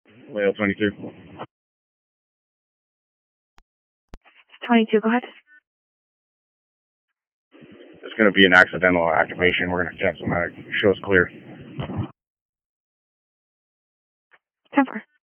Whale 22. 22, go ahead. It's going to be an accidental activation. We're going to cancel that. Show's clear. 10-4.